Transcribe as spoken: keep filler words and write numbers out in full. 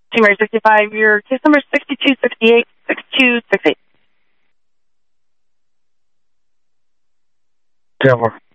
Team Ray sixty-five, your case number sixty-two sixty-eight, sixty-two sixty-eight. Ten four.